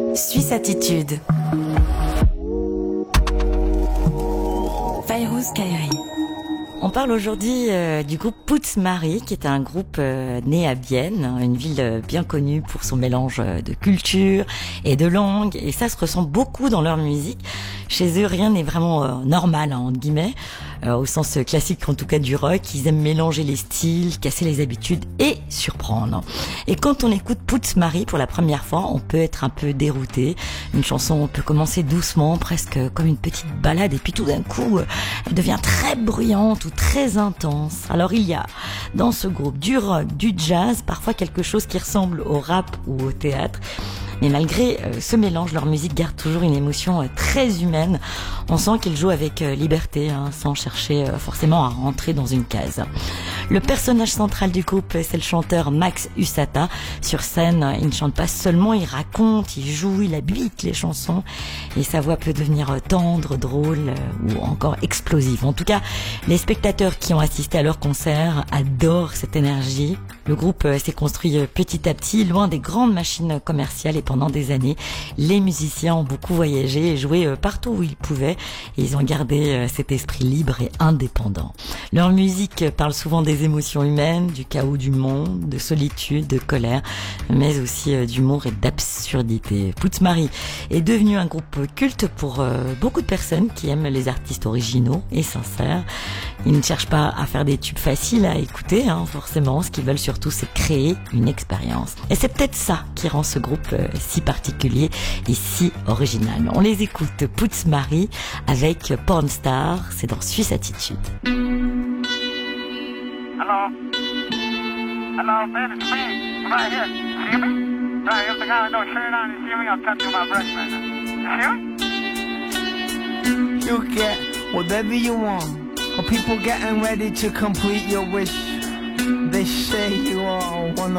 Suisse Attitude. Fayrouz Kairi. On parle aujourd'hui du groupe Putzmari, qui est un groupe né à Vienne, une ville bien connue pour son mélange de culture et de langue. Et ça se ressent beaucoup dans leur musique. Chez eux, rien n'est vraiment normal, entre guillemets, au sens classique en tout cas du rock. Ils aiment mélanger les styles, casser les habitudes et surprendre. Et quand on écoute Putzmari pour la première fois, on peut être un peu dérouté. Une chanson peut commencer doucement, presque comme une petite balade, et puis tout d'un coup, elle devient très bruyante ou très intense. Alors il y a dans ce groupe du rock, du jazz, parfois quelque chose qui ressemble au rap ou au théâtre. Mais malgré ce mélange, leur musique garde toujours une émotion très humaine. On sent qu'ils jouent avec liberté, sans chercher forcément à rentrer dans une case. Le personnage central du groupe, c'est le chanteur Max Husata. Sur scène, il ne chante pas seulement, il raconte, il joue, il habite les chansons. Et sa voix peut devenir tendre, drôle ou encore explosive. En tout cas, les spectateurs qui ont assisté à leur concert adorent cette énergie. Le groupe s'est construit petit à petit, loin des grandes machines commerciales, et pendant des années, les musiciens ont beaucoup voyagé et joué partout où ils pouvaient, et ils ont gardé cet esprit libre et indépendant. Leur musique parle souvent des émotions humaines, du chaos du monde, de solitude, de colère, mais aussi d'humour et d'absurdité. Putzmari est devenu un groupe culte pour beaucoup de personnes qui aiment les artistes originaux et sincères. Ils ne cherchent pas à faire des tubes faciles à écouter, forcément. Ce qu'ils veulent surtout, c'est créer une expérience. Et c'est peut-être ça qui rend ce groupe si particulier et si original. On les écoute, Putzmari avec Pornstar, c'est dans Suisse Attitude. Hello? Hello, man, it's me. I'm right here. See me? Right, here's the guy with no shirt on. You see me? I'm cutting through my brush right now. You see me? You get whatever you want. Or people getting ready to complete your wish. They say you are one